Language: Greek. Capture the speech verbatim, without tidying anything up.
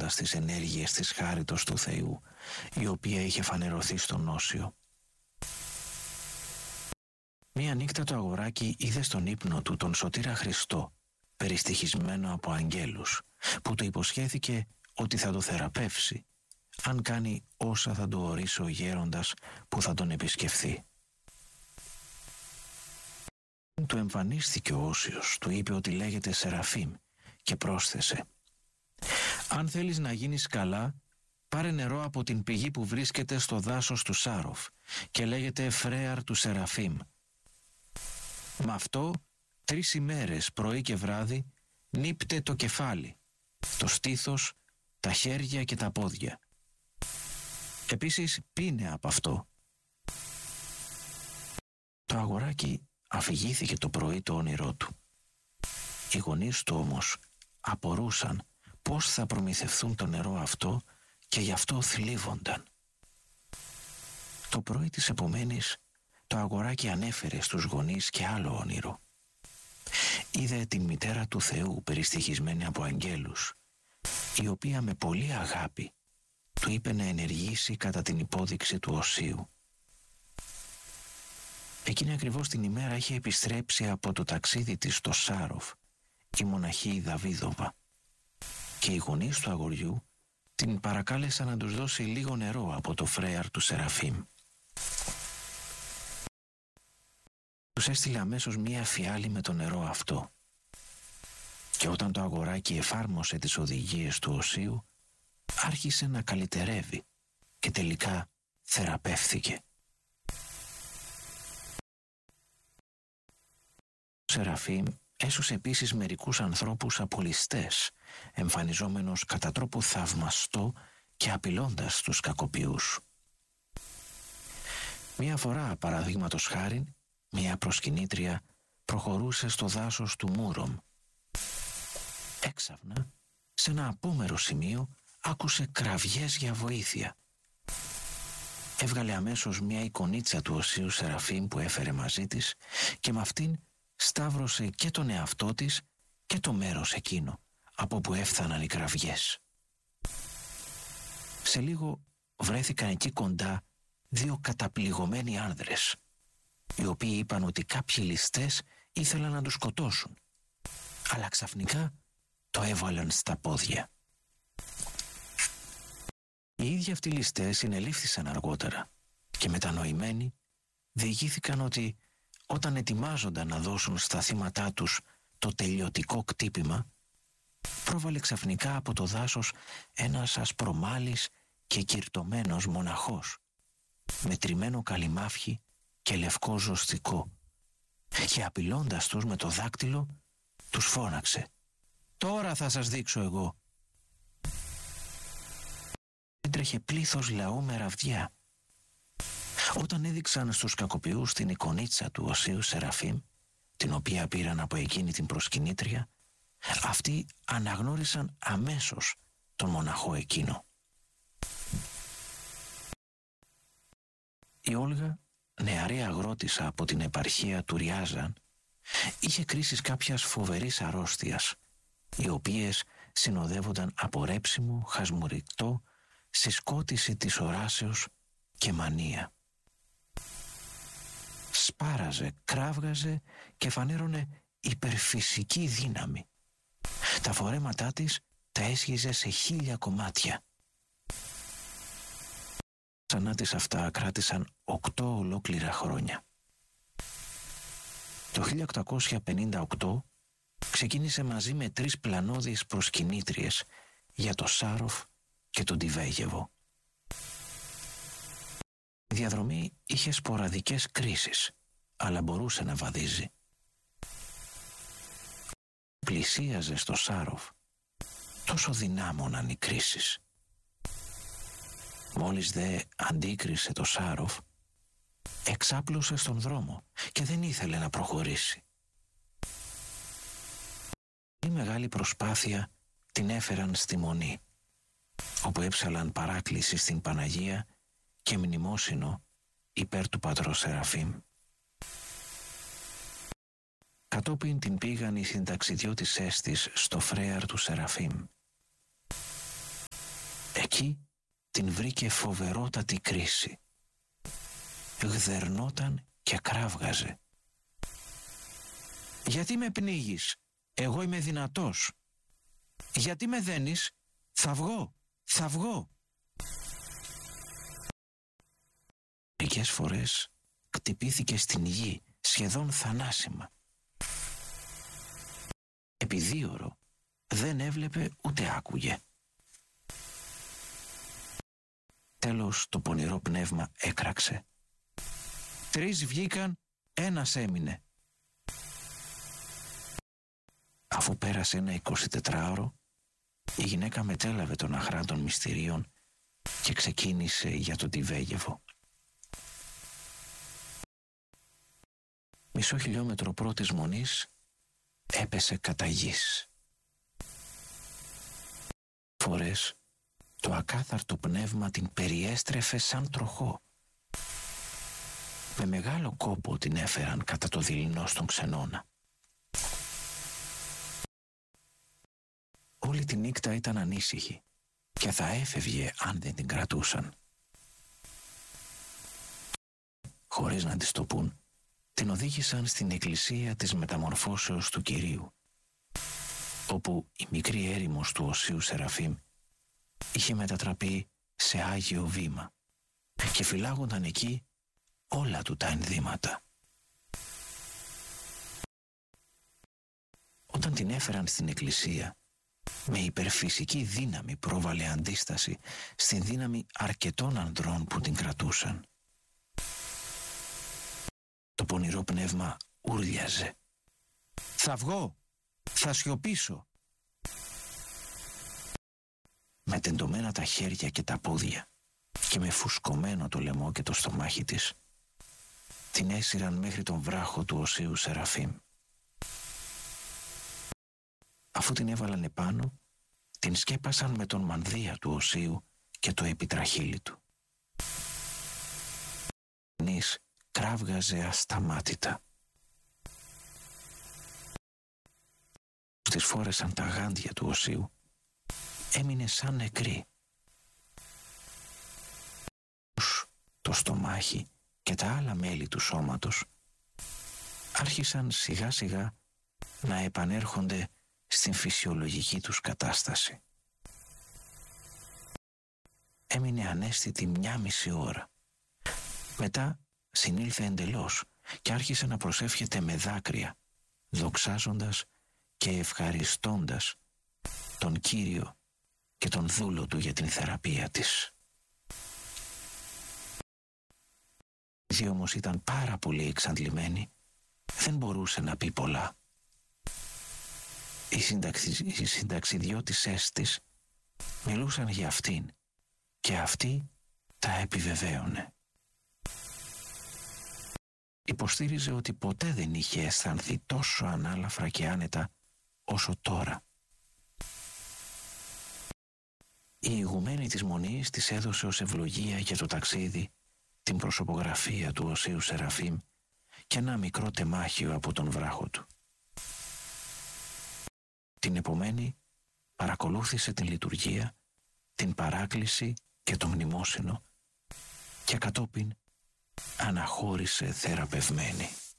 αναζητώντας τις ενέργειες της χάριτος του Θεού, η οποία είχε φανερωθεί στον Όσιο. Μία νύχτα το αγοράκι είδε στον ύπνο του τον σωτήρα Χριστό, περιστοιχισμένο από αγγέλους, που του υποσχέθηκε ότι θα το θεραπεύσει, αν κάνει όσα θα του ορίσει ο γέροντας που θα τον επισκεφθεί. Του εμφανίστηκε ο Όσιος, του είπε ότι λέγεται Σεραφείμ και πρόσθεσε: «Αν θέλεις να γίνεις καλά, πάρε νερό από την πηγή που βρίσκεται στο δάσος του Σάροφ και λέγεται Φρέαρ του Σεραφείμ. Με αυτό τρεις ημέρες πρωί και βράδυ νύπτε το κεφάλι, το στήθος, τα χέρια και τα πόδια. Επίσης πίνε από αυτό». Το αγοράκι αφηγήθηκε το πρωί το όνειρό του. Οι γονείς του όμως απορούσαν πώς θα προμηθευθούν το νερό αυτό και γι' αυτό θλίβονταν. Το πρωί της επομένης το αγοράκι ανέφερε στους γονείς και άλλο όνειρο. Είδε την μητέρα του Θεού περιστοιχισμένη από αγγέλους, η οποία με πολλή αγάπη του είπε να ενεργήσει κατά την υπόδειξη του Οσίου. Εκείνη ακριβώς την ημέρα είχε επιστρέψει από το ταξίδι της στο Σάροφ η μοναχή Δαβίδοβα και οι γονείς του αγοριού την παρακάλεσαν να τους δώσει λίγο νερό από το Φρέαρ του Σεραφείμ. Τους έστειλε αμέσως μία φιάλη με το νερό αυτό και όταν το αγοράκι εφάρμοσε τις οδηγίες του Οσίου, άρχισε να καλυτερεύει και τελικά θεραπεύθηκε. Ο Σεραφείμ έσωσε επίσης μερικούς ανθρώπους από ληστές, εμφανιζόμενος κατά τρόπο θαυμαστό και απειλώντας τους κακοποιούς. Μία φορά, παραδείγματος χάριν, μία προσκυνήτρια προχωρούσε στο δάσος του Μούρομ. Έξαφνα, σε ένα απόμερο σημείο, άκουσε κραυγές για βοήθεια. Έβγαλε αμέσως μία εικονίτσα του Οσίου Σεραφείμ που έφερε μαζί της και με αυτήν σταύρωσε και τον εαυτό της και το μέρος εκείνο από που έφθαναν οι κραυγές. Σε λίγο βρέθηκαν εκεί κοντά δύο καταπληγωμένοι άνδρες, οι οποίοι είπαν ότι κάποιοι ληστές ήθελαν να τους σκοτώσουν, αλλά ξαφνικά το έβαλαν στα πόδια. Οι ίδιοι αυτοί ληστές συνελήφθησαν αργότερα και μετανοημένοι διηγήθηκαν ότι όταν ετοιμάζονταν να δώσουν στα θύματά τους το τελειωτικό κτύπημα, πρόβαλε ξαφνικά από το δάσος ένας ασπρομάλης και κυρτωμένος μοναχός με τριμμένο καλυμάφι και λευκό ζωστικό και απειλώντας τους με το δάκτυλο τους φώναξε: «Τώρα θα σας δείξω εγώ». Έτρεχε πλήθος λαού με ραβδιά. Όταν έδειξαν στους κακοποιούς την εικονίτσα του Οσίου Σεραφείμ, την οποία πήραν από εκείνη την προσκυνήτρια, αυτοί αναγνώρισαν αμέσως τον μοναχό εκείνο. Η Όλγα, νεαρή αγρότισσα από την επαρχία του Ριάζαν, είχε κρίσεις κάποιας φοβερής αρρώστιας, οι οποίες συνοδεύονταν από ρέψιμο, χασμουρικτό, συσκότηση της οράσεως και μανία. Σπάραζε, κράβγαζε και φανέρωνε υπερφυσική δύναμη. Τα φορέματά της τα έσχιζε σε χίλια κομμάτια. Ξανά της αυτά κράτησαν οκτώ ολόκληρα χρόνια. Το χίλια οκτακόσια πενήντα οκτώ ξεκίνησε μαζί με τρεις πλανώδεις προσκυνήτριες για το Σάροφ και τον Τιβέγεβο. Η διαδρομή είχε σποραδικές κρίσεις, αλλά μπορούσε να βαδίζει. Πλησίαζε στο Σάροφ, τόσο δυνάμωναν οι κρίσεις. Μόλις δε αντίκρισε το Σάροφ, εξάπλωσε στον δρόμο και δεν ήθελε να προχωρήσει. Η μεγάλη προσπάθεια την έφεραν στη Μονή, όπου έψαλαν παράκληση στην Παναγία και μνημόσυνο υπέρ του πατρός Σεραφείμ. Κατόπιν την πήγαν οι συνταξιδιώτησές της στο Φρέαρ του Σεραφείμ. Εκεί την βρήκε φοβερότατη κρίση. Γδερνόταν και κράβγαζε. «Γιατί με πνίγεις? Εγώ είμαι δυνατός. Γιατί με δένεις? Θα βγω, θα βγω». Μερικές φορές κτυπήθηκε στην γη σχεδόν θανάσιμα. Επί δύο ώρο δεν έβλεπε ούτε άκουγε. Τέλος το πονηρό πνεύμα έκραξε. Τρεις βγήκαν, ένας έμεινε. Αφού πέρασε ένα εικοσιτετράωρο, η γυναίκα μετέλαβε τον αχρά των μυστηρίων και ξεκίνησε για το Τιβέγεβο. Μισό χιλιόμετρο πρώτης μονής έπεσε κατά γης. Φορές το ακάθαρτο πνεύμα την περιέστρεφε σαν τροχό. Με μεγάλο κόπο την έφεραν κατά το δειλινό στον ξενώνα. Όλη τη νύχτα ήταν ανήσυχη και θα έφευγε αν δεν την κρατούσαν. Χωρίς να της το πουν, την οδήγησαν στην εκκλησία της Μεταμορφώσεως του Κυρίου, όπου η μικρή έρημος του Οσίου Σεραφείμ είχε μετατραπεί σε Άγιο Βήμα και φυλάγονταν εκεί όλα του τα ενδύματα. Όταν την έφεραν στην εκκλησία, με υπερφυσική δύναμη πρόβαλε αντίσταση στην δύναμη αρκετών ανδρών που την κρατούσαν. Το πονηρό πνεύμα ούρλιαζε. «Θα βγω! Θα σιωπήσω!» Με τεντωμένα τα χέρια και τα πόδια και με φουσκωμένο το λαιμό και το στομάχι της, την έσυραν μέχρι τον βράχο του Οσίου Σεραφείμ. Αφού την έβαλαν επάνω, την σκέπασαν με τον μανδύα του Οσίου και το επιτραχύλι του. Νης κράβγαζε ασταμάτητα. Στις φόρεσαν τα γάντια του Οσίου, έμεινε σαν νεκρή. Το στομάχι και τα άλλα μέλη του σώματος άρχισαν σιγά σιγά να επανέρχονται στην φυσιολογική τους κατάσταση. Έμεινε αναίσθητη μια μισή ώρα. Μετά συνήλθε εντελώς και άρχισε να προσεύχεται με δάκρυα, δοξάζοντας και ευχαριστώντας τον Κύριο και τον δούλο του για την θεραπεία της. Επειδή όμως ήταν πάρα πολύ εξαντλημένη, δεν μπορούσε να πει πολλά. Οι, συνταξι... οι συνταξιδιώτησές της μιλούσαν για αυτήν και αυτή τα επιβεβαίωνε. Υποστήριζε ότι ποτέ δεν είχε αισθανθεί τόσο ανάλαφρα και άνετα όσο τώρα. Η ηγουμένη της Μονής της έδωσε ως ευλογία για το ταξίδι την προσωπογραφία του Οσίου Σεραφείμ και ένα μικρό τεμάχιο από τον βράχο του. Την επομένη παρακολούθησε την λειτουργία, την παράκληση και το μνημόσυνο και κατόπιν αναχώρησε θεραπευμένη.